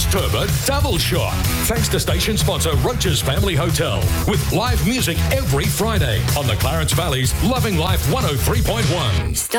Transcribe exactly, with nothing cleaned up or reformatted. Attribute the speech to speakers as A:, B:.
A: Turbo Double Shot. Thanks to station sponsor Roach's Family Hotel. With live music every Friday on the Clarence Valley's Loving Life one oh three point one.